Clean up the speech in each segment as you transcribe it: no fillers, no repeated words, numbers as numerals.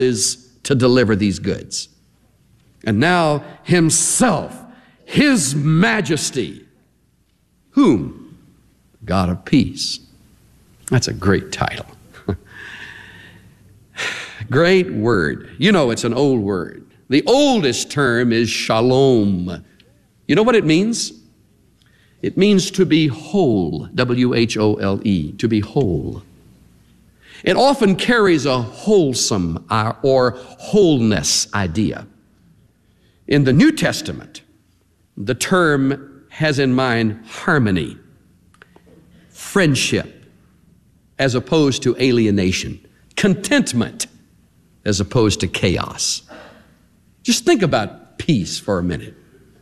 is to deliver these goods. And now himself, his majesty, whom? God of peace. That's a great title. Great word. You know it's an old word. The oldest term is shalom. You know what it means? It means to be whole, W-H-O-L-E, to be whole. It often carries a wholesome or wholeness idea. In the New Testament, the term has in mind harmony, friendship, as opposed to alienation, contentment, as opposed to chaos. Just think about peace for a minute.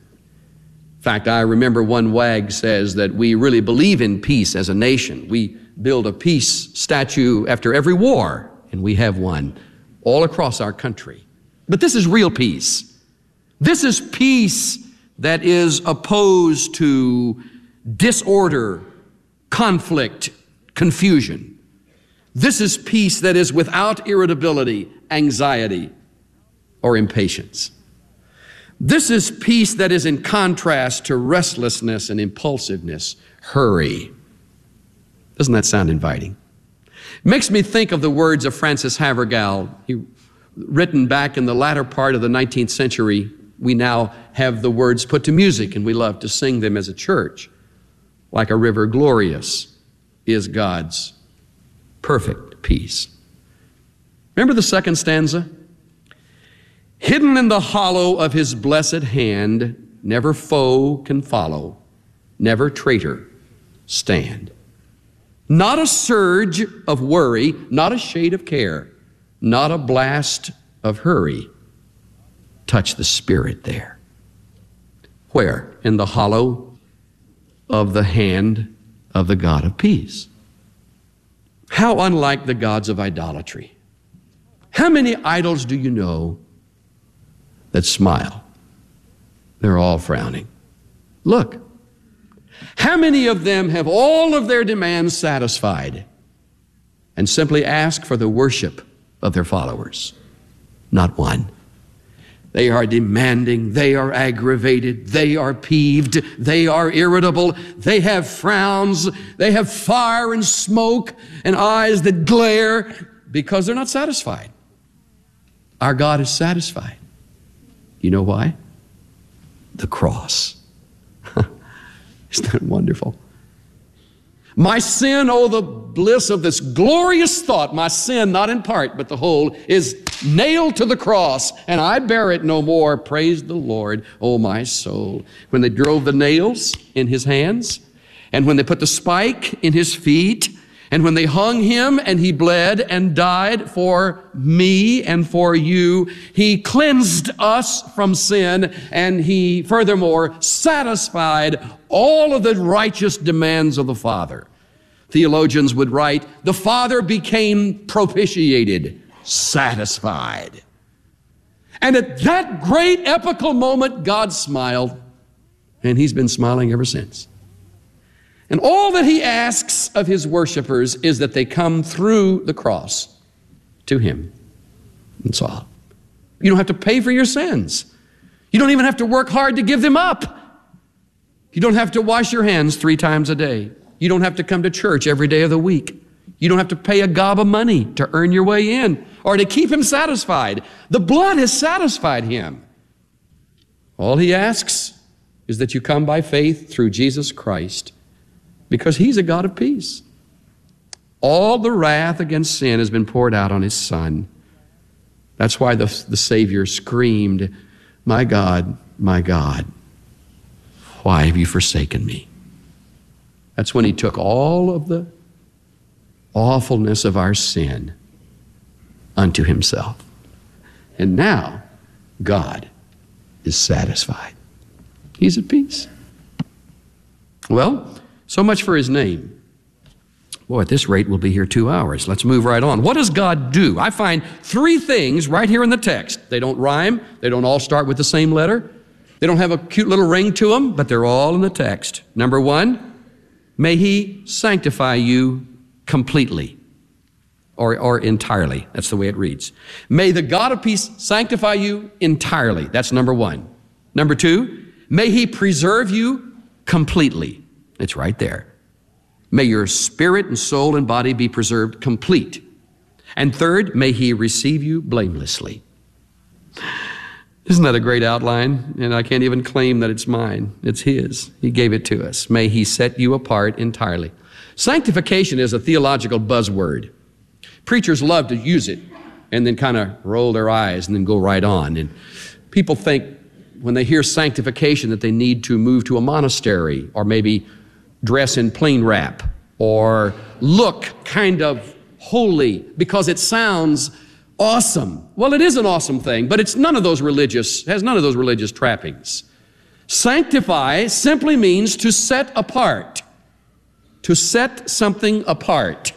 In fact, I remember one wag says that we really believe in peace as a nation. We build a peace statue after every war, and we have one all across our country. But this is real peace. This is peace that is opposed to disorder, conflict, confusion. This is peace that is without irritability, anxiety, or impatience. This is peace that is in contrast to restlessness and impulsiveness, hurry. Doesn't that sound inviting? It makes me think of the words of Francis Havergal. He written back in the latter part of the 19th century. We now have the words put to music, and we love to sing them as a church. Like a river glorious is God's perfect peace. Remember the second stanza? Hidden in the hollow of his blessed hand, never foe can follow, never traitor stand. Not a surge of worry, not a shade of care, not a blast of hurry touch the Spirit there. Where? In the hollow of the hand of the God of peace. How unlike the gods of idolatry. How many idols do you know that smile? They're all frowning. Look, how many of them have all of their demands satisfied and simply ask for the worship of their followers? Not one. They are demanding, they are aggravated, they are peeved, they are irritable, they have frowns, they have fire and smoke and eyes that glare because they're not satisfied. Our God is satisfied. You know why? The cross. Isn't that wonderful? My sin, oh, the bliss of this glorious thought, my sin, not in part, but the whole, is nailed to the cross, and I bear it no more. Praise the Lord, oh my soul. When they drove the nails in his hands, and when they put the spike in his feet, and when they hung him and he bled and died for me and for you, he cleansed us from sin, and he furthermore satisfied all of the righteous demands of the Father. Theologians would write, the Father became propitiated, satisfied. And at that great epical moment, God smiled, and he's been smiling ever since. And all that he asks of his worshipers is that they come through the cross to him. That's all. You don't have to pay for your sins. You don't even have to work hard to give them up. You don't have to wash your hands 3 times a day. You don't have to come to church every day of the week. You don't have to pay a gob of money to earn your way in or to keep him satisfied. The blood has satisfied him. All he asks is that you come by faith through Jesus Christ, because he's a God of peace. All the wrath against sin has been poured out on his Son. That's why the Savior screamed, my God, why have you forsaken me? That's when he took all of the awfulness of our sin unto himself. And now God is satisfied. He's at peace. Well, so much for his name. Boy, at this rate, we'll be here 2 hours. Let's move right on. What does God do? I find 3 things right here in the text. They don't rhyme. They don't all start with the same letter. They don't have a cute little ring to them, but they're all in the text. Number 1, may he sanctify you completely. or entirely. That's the way it reads. May the God of peace sanctify you entirely. That's number one. Number two, may he preserve you completely. It's right there. May your spirit and soul and body be preserved complete. And third, may he receive you blamelessly. Isn't that a great outline? And I can't even claim that it's mine. It's his. He gave it to us. May he set you apart entirely. Sanctification is a theological buzzword. Preachers love to use it and then kind of roll their eyes and then go right on. And people think when they hear sanctification that they need to move to a monastery or maybe dress in plain wrap or look kind of holy because it sounds awesome. Well, it is an awesome thing, but it's has none of those religious trappings. Sanctify simply means to set apart, to set something apart.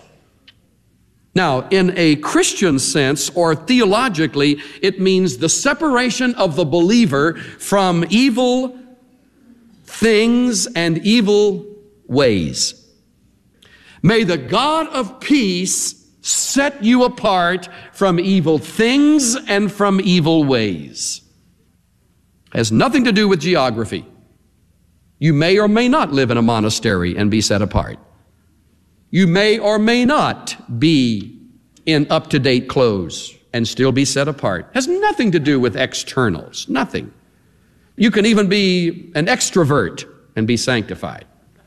Now, in a Christian sense or theologically, it means the separation of the believer from evil things and evil ways. May the God of peace set you apart from evil things and from evil ways. Has nothing to do with geography. You may or may not live in a monastery and be set apart. You may or may not be in up-to-date clothes and still be set apart. Has nothing to do with externals, nothing. You can even be an extrovert and be sanctified.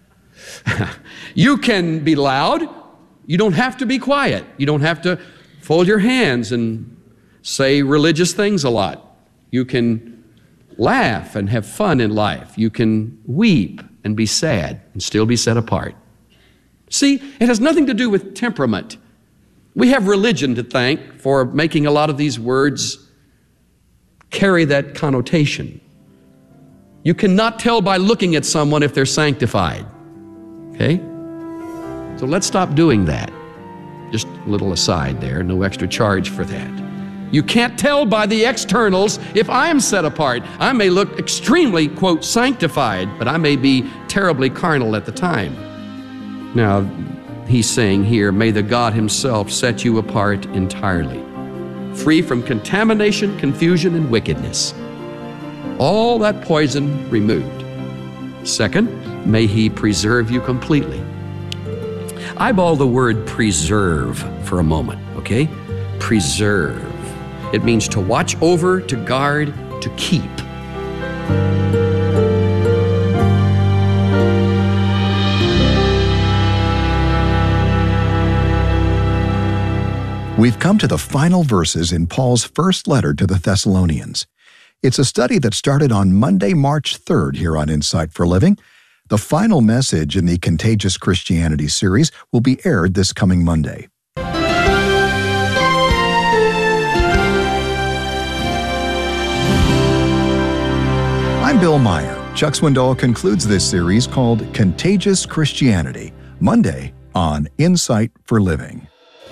You can be loud. You don't have to be quiet. You don't have to fold your hands and say religious things a lot. You can laugh and have fun in life. You can weep and be sad and still be set apart. See, it has nothing to do with temperament. We have religion to thank for making a lot of these words carry that connotation. You cannot tell by looking at someone if they're sanctified. Okay? So let's stop doing that. Just a little aside there, no extra charge for that. You can't tell by the externals if I'm set apart. I may look extremely, quote, sanctified, but I may be terribly carnal at the time. Now, he's saying here, may the God himself set you apart entirely, free from contamination, confusion, and wickedness. All that poison removed. Second, may he preserve you completely. Eyeball the word preserve for a moment, okay? Preserve. It means to watch over, to guard, to keep. We've come to the final verses in Paul's first letter to the Thessalonians. It's a study that started on Monday, March 3rd here on Insight for Living. The final message in the Contagious Christianity series will be aired this coming Monday. I'm Bill Meyer. Chuck Swindoll concludes this series called Contagious Christianity, Monday on Insight for Living.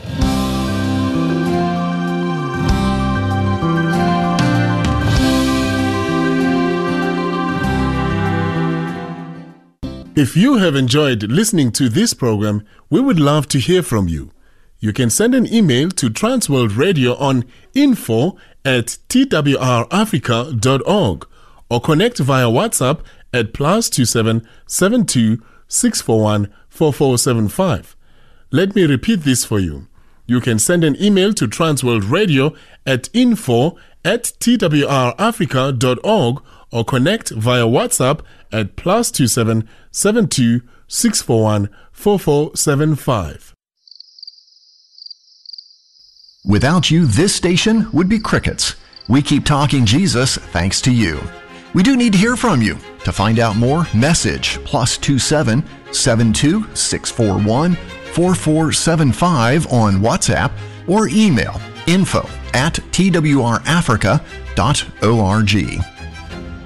If you have enjoyed listening to this program, we would love to hear from you. You can send an email to Transworld Radio on info@twrafrica.org or connect via WhatsApp at +27 72 641 4475. Let me repeat this for you. You can send an email to Transworld Radio at info@twrafrica.org or connect via WhatsApp at +27 72 641 4475. Without you, this station would be crickets. We keep talking Jesus thanks to you. We do need to hear from you. To find out more, message +27 72 641 4475 on WhatsApp or email info@twrafrica.org.